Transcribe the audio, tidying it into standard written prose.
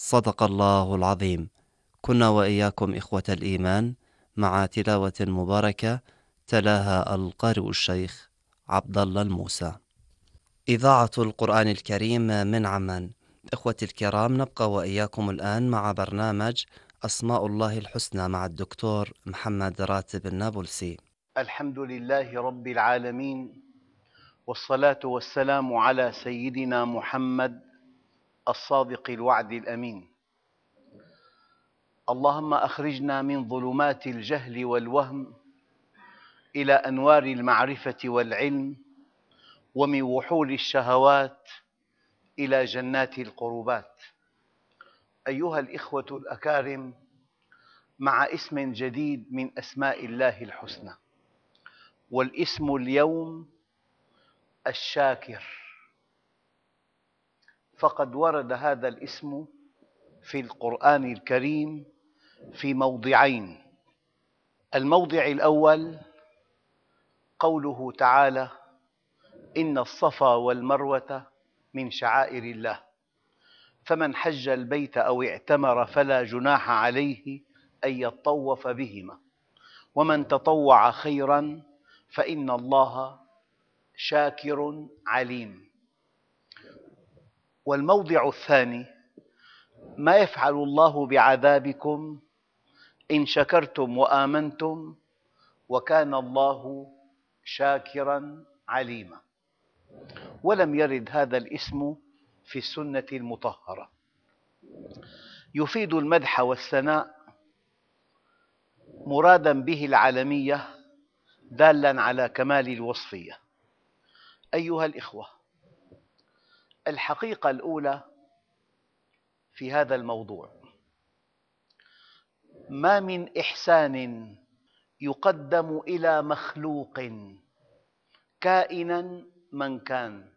صدق الله العظيم. كنا وإياكم إخوة الإيمان مع تلاوة مباركة تلاها القارئ الشيخ عبد الله الموسى. إذاعة القرآن الكريم من عمان. إخوتي الكرام، نبقى وإياكم الآن مع برنامج أسماء الله الحسنى مع الدكتور محمد راتب النابلسي. الحمد لله رب العالمين، والصلاة والسلام على سيدنا محمد الصادق الوعد الأمين. اللهم أخرجنا من ظلمات الجهل والوهم إلى أنوار المعرفة والعلم، ومن وحول الشهوات إلى جنات القربات. أيها الإخوة الأكارم، مع اسم جديد من أسماء الله الحسنى، والاسم اليوم الشاكر. فقد ورد هذا الاسم في القرآن الكريم في موضعين. الموضع الأول قوله تعالى: إن الصفا والمروة من شعائر الله، فمن حج البيت أو اعتمر فلا جناح عليه أن يطوف بهما، ومن تطوع خيرا فإن الله شاكر عليم. والموضع الثاني: ما يفعل الله بعذابكم إن شكرتم وآمنتم وكان الله شاكرا عليما. ولم يرد هذا الاسم في السنة المطهرة. يفيد المدح والثناء، مرادا به العالمية، دالا على كمال الوصفية. أيها الإخوة، الحقيقة الأولى في هذا الموضوع: ما من إحسان يقدم إلى مخلوق كائنا من كان